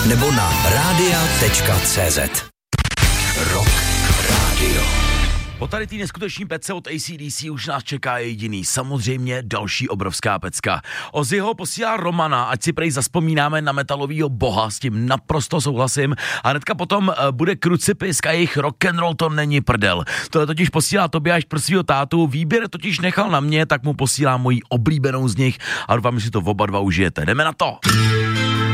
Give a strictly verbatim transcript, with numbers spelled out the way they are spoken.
nebo na rádia tečka cé zet. Rock Radio. Po tady tý neskuteční pece od A C D C už nás čeká jediný, samozřejmě další obrovská pecka. Ozzyho posílá Romana, ať si prej zazpomínáme na metalovýho boha, s tím naprosto souhlasím. A hnedka potom uh, bude Krucipis a jejich rock'n'roll to není prdel. Tohle totiž posílá Tobiáš pro svýho tátu, výběr totiž nechal na mě, tak mu posílám moji oblíbenou z nich a doufám, že si to oba dva užijete. Jdeme na to!